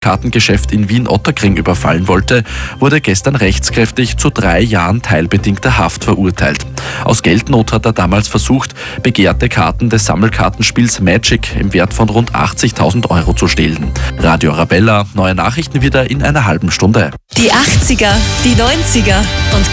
Sammelkartengeschäft in Wien-Ottakring überfallen wollte, wurde gestern rechtskräftig zu 3 Jahren teilbedingter Haft verurteilt. Aus Geldnot hat er damals versucht, begehrte Karten des Sammelkartenspiels Magic im Wert von rund 80.000 Euro zu stehlen. Radio Arabella, neue Nachrichten wieder in einer halben Stunde. Die 80er, die 90er und